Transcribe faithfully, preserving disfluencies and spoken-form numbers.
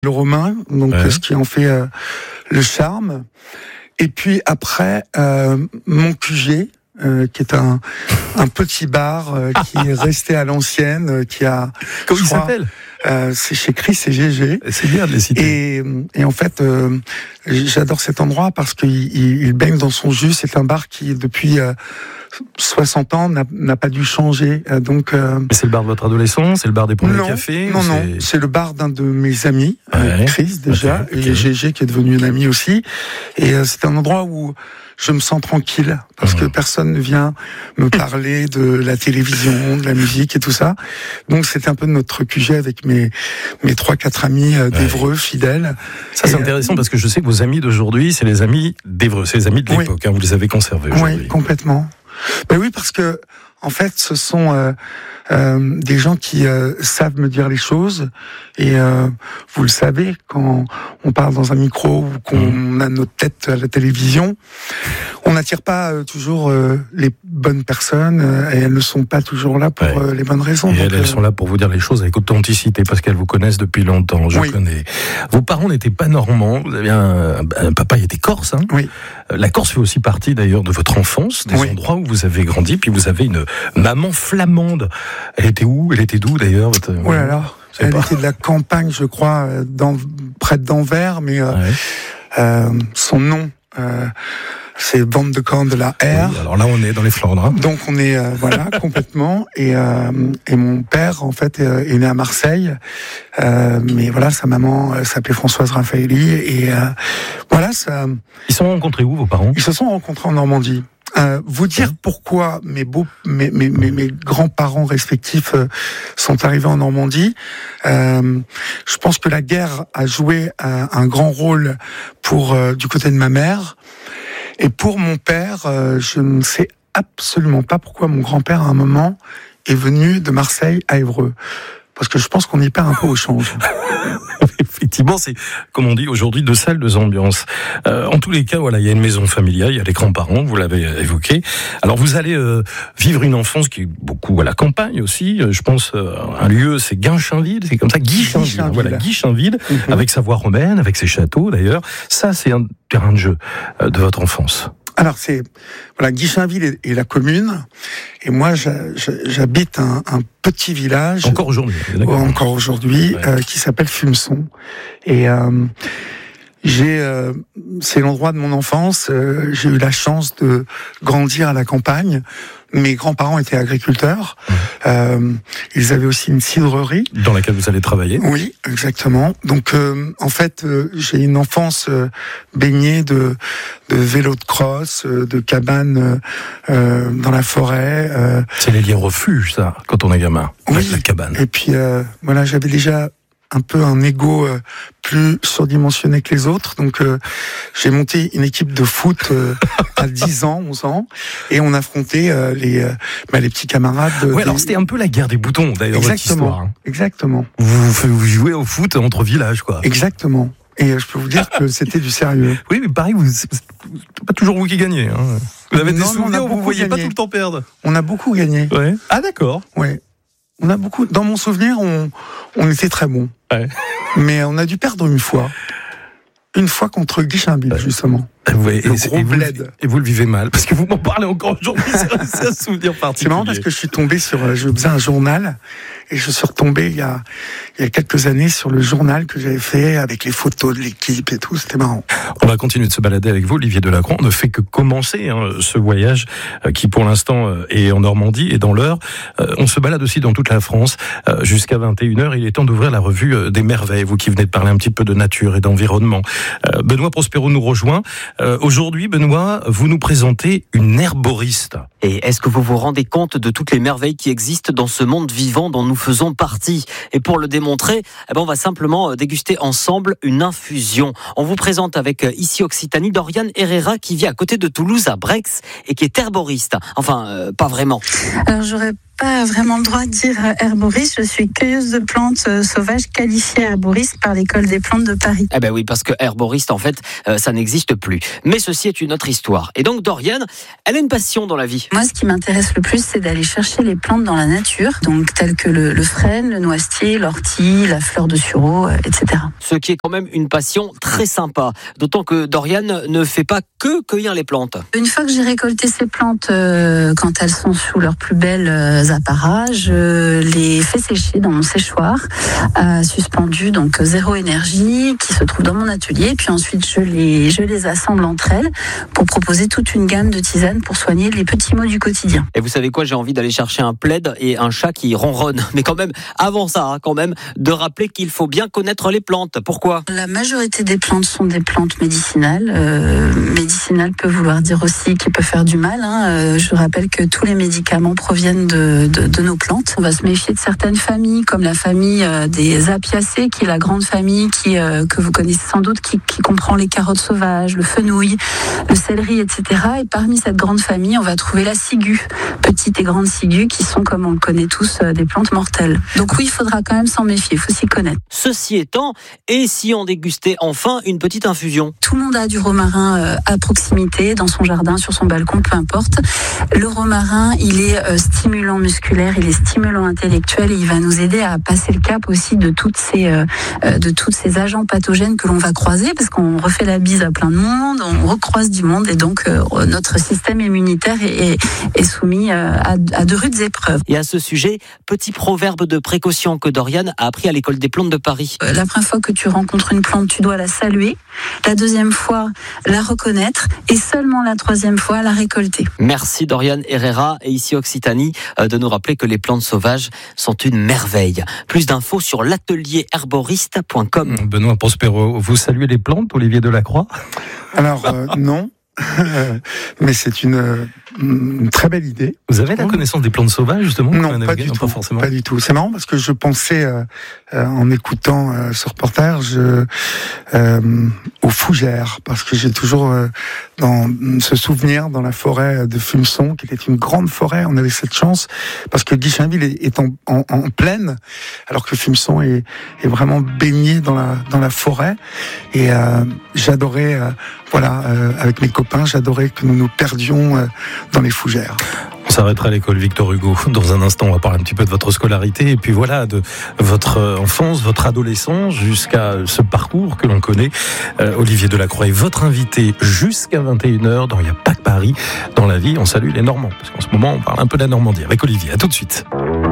le romain, donc Ouais. ce qui en fait euh, le charme. Et puis après, euh, mon Q G, euh, qui est un, un petit bar euh, qui est resté à l'ancienne, euh, qui a... Comment je il crois, s'appelle? euh, C'est chez Chris et G G. C'est bien de les citer. Et, et en fait, euh, j'adore cet endroit parce qu'il il, il baigne dans son jus. C'est un bar qui, depuis euh, soixante ans, n'a, n'a pas dû changer. Euh, donc, euh, Mais c'est le bar de votre adolescence, c'est le bar des premiers non, cafés non, ou non, c'est- c'est le bar d'un de mes amis, Ouais. euh, Chris déjà, Ok, ok. et G G qui est devenu une amie aussi. Et euh, c'est un endroit où je me sens tranquille parce que Mmh. personne ne vient me parler de la télévision, de la musique et tout ça. Donc c'était un peu notre Q G avec mes mes trois quatre amis euh, d'Évreux fidèles. Ça, c'est Et, intéressant parce que je sais que vos amis d'aujourd'hui, c'est les amis d'Évreux, c'est les amis de Oui. l'époque, hein, vous les avez conservés aujourd'hui. Oui, complètement. Ben oui, parce que en fait, ce sont euh, euh, des gens qui euh, savent me dire les choses. Et euh, vous le savez, quand on parle dans un micro ou qu'on Mmh. a notre tête à la télévision, on n'attire pas euh, toujours euh, les bonnes personnes euh, et elles ne sont pas toujours là pour Ouais. euh, les bonnes raisons. Et Donc, elles, elles euh, sont là pour vous dire les choses avec authenticité parce qu'elles vous connaissent depuis longtemps. Je Oui. connais. Vos parents n'étaient pas normands. Vous avez un, un papa qui était corse. Hein. Oui. La Corse fait aussi partie d'ailleurs de votre enfance, des Oui. endroits où vous avez grandi. Puis vous avez une maman flamande. Elle était où? Elle était d'où d'ailleurs votre... Oh là là, Je sais elle pas. était de la campagne, je crois, euh, dans, près d'Anvers, mais euh, Ouais. euh, son nom, euh, c'est Van de Camp de la R. Oui, alors là, on est dans les Flandres. Hein. Donc on est euh, voilà complètement et euh, et mon père en fait est, est né à Marseille, euh, mais voilà sa maman euh, s'appelait Françoise Raffaelli et euh, voilà ça. Ils se sont rencontrés où, vos parents? Ils se sont rencontrés en Normandie. Euh, vous dire pourquoi mes beaux, mes, mes, mes, mes grands-parents respectifs euh, sont arrivés en Normandie. Euh, je pense que la guerre a joué un, un grand rôle pour euh, du côté de ma mère. Et pour mon père, euh, je ne sais absolument pas pourquoi mon grand-père, à un moment, est venu de Marseille à Évreux. Parce que je pense qu'on y perd un peu au change. Effectivement, c'est, comme on dit aujourd'hui, deux salles, deux ambiances. Euh, en tous les cas, voilà, il y a une maison familiale, il y a les grands-parents, vous l'avez évoqué. Alors, vous allez euh, vivre une enfance qui est beaucoup à la campagne aussi. Euh, je pense, euh, un lieu, c'est Guinchinville, c'est comme ça, Guinchinville. Guinchinville. Voilà, Guinchinville, Mhm. avec sa voie romaine, avec ses châteaux d'ailleurs. Ça, c'est un terrain de jeu euh, de votre enfance. Alors c'est voilà, Guinchinville est, est la commune, et moi j'a- j'a- j'habite un, un petit village. Encore aujourd'hui, d'accord. encore aujourd'hui, Ouais. euh, qui s'appelle Fumeçon. Et euh, j'ai, euh, c'est l'endroit de mon enfance. Euh, j'ai eu la chance de grandir à la campagne. Mes grands-parents étaient agriculteurs. Euh, ils avaient aussi une cidrerie. Dans laquelle vous allez travailler. Oui, exactement. Donc, euh, en fait, euh, j'ai une enfance euh, baignée de, de vélos de crosse, euh, de cabanes euh, dans la forêt. Euh, C'est les liens refuges, ça, quand on est gamin. Oui. Avec la cabane. Et puis, euh, voilà, j'avais déjà un peu un ego euh, plus surdimensionné que les autres. Donc, euh, j'ai monté une équipe de foot euh, à dix ans, onze ans, et on affrontait euh, les, euh, bah, les petits camarades. De, Ouais, des- alors c'était un peu la guerre des boutons, d'ailleurs, votre Exactement, histoire. hein. exactement, Vous, vous vous jouez au foot entre villages, quoi. exactement. Et euh, je peux vous dire que c'était du sérieux. Oui, mais pareil, vous, c'est c'est pas toujours vous qui gagnez. Hein. Vous avez des Non, non, on a souvenirs où vous beaucoup voyez pas gagné. tout le temps perdre. On a beaucoup gagné. Ouais. Ah, d'accord. Ouais. On a beaucoup. Dans mon souvenir, on, on était très bons. Ouais. Mais on a dû perdre une fois. Une fois contre Guinchinville, justement. Vous, et, Le et- gros et vous, bled. et vous le vivez mal, parce que vous m'en parlez encore aujourd'hui, c'est un, c'est un souvenir particulier. C'est marrant parce que je suis tombé sur, euh, je faisais un journal et je suis retombé il y a, il y a quelques années sur le journal que j'avais fait avec les photos de l'équipe et tout. C'était marrant. On va continuer de se balader avec vous, Olivier Delacroix. On ne fait que commencer hein, ce voyage euh, qui, pour l'instant, euh, est en Normandie et dans l'Eure. Euh, on se balade aussi dans toute la France euh, jusqu'à vingt et une heures. Il est temps d'ouvrir la revue euh, des merveilles. Vous qui venez de parler un petit peu de nature et d'environnement. Euh, Benoît Prospero nous rejoint. Euh, aujourd'hui, Benoît, vous nous présentez une herboriste. Et est-ce que vous vous rendez compte de toutes les merveilles qui existent dans ce monde vivant dont nous faisons partie? Et pour le démontrer, eh ben on va simplement déguster ensemble une infusion. On vous présente avec ici Occitanie Doriane Herrera qui vit à côté de Toulouse à Brex et qui est herboriste. Enfin, euh, pas vraiment. Alors j'aurais pas vraiment le droit de dire herboriste. Je suis cueilleuse de plantes sauvages qualifiée herboriste par l'école des plantes de Paris. Eh ben oui, parce que herboriste, en fait, euh, ça n'existe plus. Mais ceci est une autre histoire. Et donc, Dorian, elle a une passion dans la vie. Moi, ce qui m'intéresse le plus, c'est d'aller chercher les plantes dans la nature, donc telles que le, le frêne, le noisetier, l'ortie, la fleur de sureau, euh, et cetera. Ce qui est quand même une passion très sympa. D'autant que Dorian ne fait pas que cueillir les plantes. Une fois que j'ai récolté ces plantes, euh, quand elles sont sous leurs plus belles euh, apparats, je les fais sécher dans mon séchoir, euh, suspendu, donc zéro énergie, qui se trouve dans mon atelier. Puis ensuite, je les, je les assemble entre elles pour proposer toute une gamme de tisanes pour soigner les petits maux du quotidien. Et vous savez quoi, j'ai envie d'aller chercher un plaid et un chat qui ronronne. Mais quand même, avant ça, hein, quand même, de rappeler qu'il faut bien connaître les plantes. Pourquoi ? La majorité des plantes sont des plantes médicinales. Euh, médicinales peut vouloir dire aussi qu'il peut faire du mal. Hein. Euh, je rappelle que tous les médicaments proviennent de, de, de nos plantes. On va se méfier de certaines familles, comme la famille euh, des apiacées, qui est la grande famille qui, euh, que vous connaissez sans doute, qui, qui comprend les carottes sauvages, le fenouil, le céleri, et cetera. Et parmi cette grande famille, on va trouver la ciguë, petite et grande ciguë, qui sont, comme on le connaît tous, euh, des plantes mortelles. Donc oui, il faudra quand même s'en méfier, il faut s'y connaître. Ceci étant, et si on dégustait enfin une petite infusion ? Tout le monde a du romarin euh, à proximité, dans son jardin, sur son balcon, peu importe. Le romarin, il est euh, stimulant musculaire, il est stimulant intellectuel et il va nous aider à passer le cap aussi de toutes ces, euh, de toutes ces agents pathogènes que l'on va croiser, parce qu'on refait la bise à plein de monde, on recroise du monde et donc euh, notre système immunitaire est, est, est soumis euh, à, à de rudes épreuves. Et à ce sujet, petit proverbe de précaution que Dorian a appris à l'école des plantes de Paris. Euh, la première fois que tu rencontres une plante, tu dois la saluer. La deuxième fois, la reconnaître. Et seulement la troisième fois, la récolter. Merci Dorian Herrera et ici Occitanie de nous rappeler que les plantes sauvages sont une merveille. Plus d'infos sur l'atelier herboriste point com. Benoît Prospero, vous saluez les plantes, Olivier Delacroix ? Alors, euh, non. Mais c'est une, une très belle idée. Vous avez la connaissance des plantes sauvages, justement ? Non, pas du, non, tout, pas, forcément. pas du tout. C'est marrant parce que je pensais, euh, euh, en écoutant euh, ce reportage, euh, euh, aux fougères, parce que j'ai toujours euh, dans ce souvenir dans la forêt de Fumeçon, qui était une grande forêt. On avait cette chance parce que Guichainville est, est en, en, en plaine, alors que Fumeçon est, est vraiment baigné dans la dans la forêt. Et euh, j'adorais, euh, voilà, euh, avec mes copains, j'adorais que nous nous perdions euh, dans les fougères. On s'arrêtera à l'école Victor Hugo. Dans un instant, on va parler un petit peu de votre scolarité et puis voilà, de votre enfance, votre adolescence, jusqu'à ce parcours que l'on connaît. Euh, Olivier Delacroix est votre invité jusqu'à vingt et une heures dans Il n'y a pas que Paris. Dans la vie, on salue les Normands, parce qu'en ce moment, on parle un peu de la Normandie avec Olivier. À tout de suite.